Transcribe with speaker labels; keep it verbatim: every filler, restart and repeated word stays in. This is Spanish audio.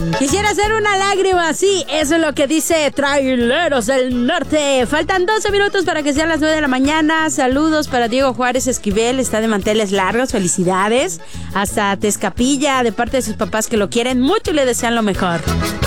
Speaker 1: Quisiera hacer una lágrima, sí, eso es lo que dice Traileros del Norte. Faltan doce minutos para que sean las nueve de la mañana. Saludos para Diego Juárez Esquivel, está de manteles largos, felicidades. Hasta Tezcapilla, de parte de sus papás que lo quieren mucho y le desean lo mejor.